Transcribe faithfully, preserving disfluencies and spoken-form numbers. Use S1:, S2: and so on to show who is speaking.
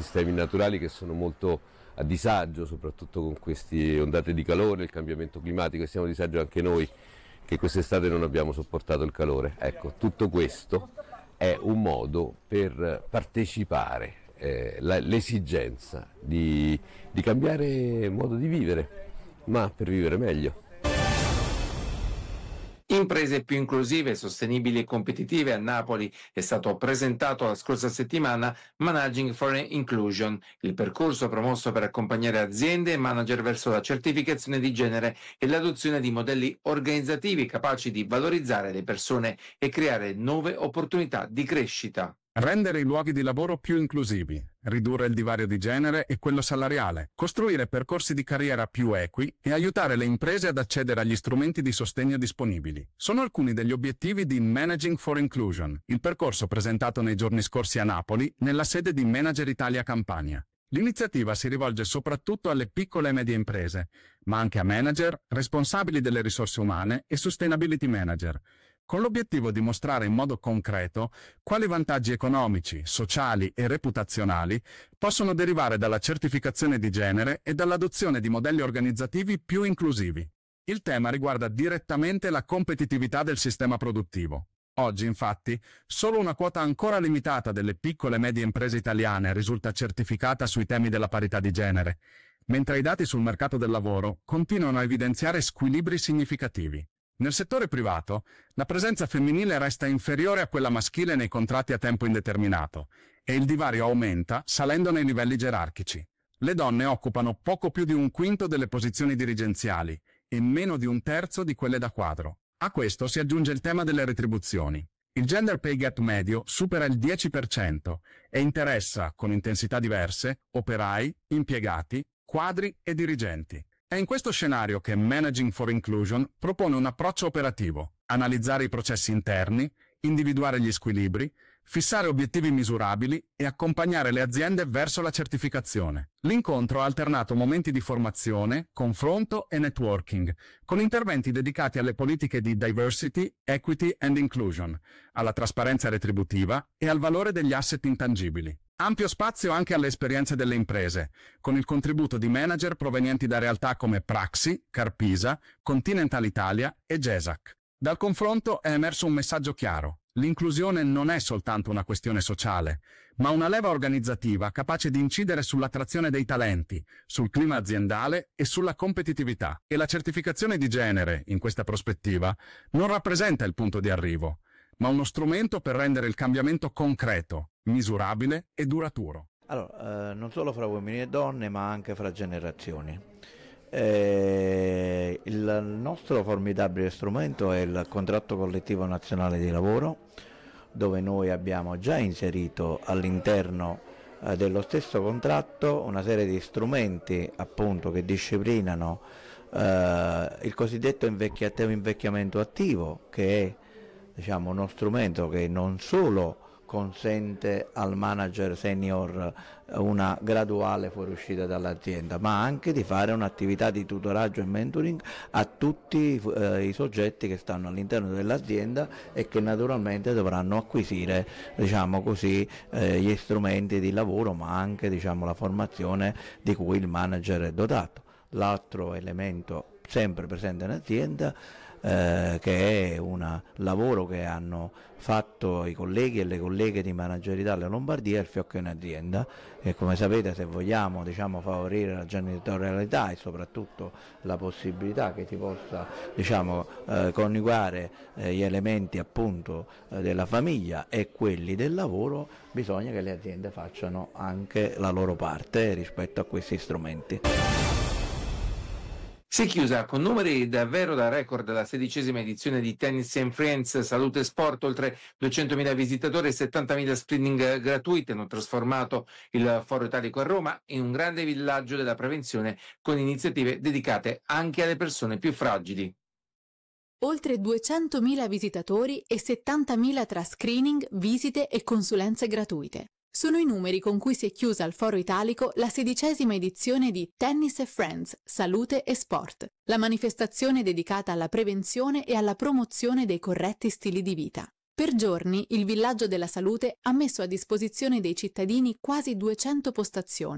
S1: ecosistemi naturali che sono molto a disagio, soprattutto con queste ondate di calore, il cambiamento climatico, e siamo a disagio anche noi che quest'estate non abbiamo sopportato il calore. Ecco, tutto questo è un modo per partecipare, eh, la, l'esigenza di, di cambiare modo di vivere, ma per vivere meglio.
S2: Imprese più inclusive, sostenibili e competitive. A Napoli è stato presentato la scorsa settimana Managing for Inclusion, il percorso promosso per accompagnare aziende e manager verso la certificazione di genere e l'adozione di modelli organizzativi capaci di valorizzare le persone e creare nuove opportunità di crescita.
S3: Rendere i luoghi di lavoro più inclusivi, ridurre il divario di genere e quello salariale, costruire percorsi di carriera più equi e aiutare le imprese ad accedere agli strumenti di sostegno disponibili. Sono alcuni degli obiettivi di Managing for Inclusion, il percorso presentato nei giorni scorsi a Napoli, nella sede di Manager Italia Campania. L'iniziativa si rivolge soprattutto alle piccole e medie imprese, ma anche a manager, responsabili delle risorse umane e sustainability manager, con l'obiettivo di mostrare in modo concreto quali vantaggi economici, sociali e reputazionali possono derivare dalla certificazione di genere e dall'adozione di modelli organizzativi più inclusivi. Il tema riguarda direttamente la competitività del sistema produttivo. Oggi, infatti, solo una quota ancora limitata delle piccole e medie imprese italiane risulta certificata sui temi della parità di genere, mentre i dati sul mercato del lavoro continuano a evidenziare squilibri significativi. Nel settore privato, la presenza femminile resta inferiore a quella maschile nei contratti a tempo indeterminato e il divario aumenta salendo nei livelli gerarchici. Le donne occupano poco più di un quinto delle posizioni dirigenziali e meno di un terzo di quelle da quadro. A questo si aggiunge il tema delle retribuzioni. Il gender pay gap medio supera il dieci per cento e interessa, con intensità diverse, operai, impiegati, quadri e dirigenti. È in questo scenario che Managing for Inclusion propone un approccio operativo: analizzare i processi interni, individuare gli squilibri, fissare obiettivi misurabili e accompagnare le aziende verso la certificazione. L'incontro ha alternato momenti di formazione, confronto e networking, con interventi dedicati alle politiche di diversity, equity and inclusion, alla trasparenza retributiva e al valore degli asset intangibili. Ampio spazio anche alle esperienze delle imprese, con il contributo di manager provenienti da realtà come Praxi, Carpisa, Continental Italia e Gesac. Dal confronto è emerso un messaggio chiaro: l'inclusione non è soltanto una questione sociale, ma una leva organizzativa capace di incidere sull'attrazione dei talenti, sul clima aziendale e sulla competitività. E la certificazione di genere, in questa prospettiva, non rappresenta il punto di arrivo, ma uno strumento per rendere il cambiamento concreto, misurabile e duraturo.
S4: Allora, eh, non solo fra uomini e donne, ma anche fra generazioni. Eh, il nostro formidabile strumento è il contratto collettivo nazionale di lavoro, dove noi abbiamo già inserito all'interno eh, dello stesso contratto una serie di strumenti appunto che disciplinano eh, il cosiddetto invecchia- invecchiamento attivo, che è, diciamo, uno strumento che non solo consente al manager senior una graduale fuoriuscita dall'azienda, ma anche di fare un'attività di tutoraggio e mentoring a tutti eh, i soggetti che stanno all'interno dell'azienda e che naturalmente dovranno acquisire, diciamo così, eh, gli strumenti di lavoro, ma anche, diciamo, la formazione di cui il manager è dotato. L'altro elemento sempre presente in azienda, Eh, che è un lavoro che hanno fatto i colleghi e le colleghe di Manager Italia Lombardia, il fiocco in azienda, e come sapete, se vogliamo, diciamo, favorire la genitorialità e soprattutto la possibilità che si possa, diciamo, eh, coniugare eh, gli elementi appunto eh, della famiglia e quelli del lavoro, bisogna che le aziende facciano anche la loro parte rispetto a questi strumenti.
S2: Si è chiusa con numeri davvero da record la sedicesima edizione di Tennis and Friends Salute e Sport. Oltre duecentomila visitatori e settantamila screening gratuiti hanno trasformato il Foro Italico a Roma in un grande villaggio della prevenzione, con iniziative dedicate anche alle persone più fragili.
S5: Oltre duecentomila visitatori e settantamila tra screening, visite e consulenze gratuite. Sono i numeri con cui si è chiusa al Foro Italico la sedicesima edizione di Tennis and Friends, Salute e Sport, la manifestazione dedicata alla prevenzione e alla promozione dei corretti stili di vita. Per giorni il Villaggio della Salute ha messo a disposizione dei cittadini quasi duecento postazioni.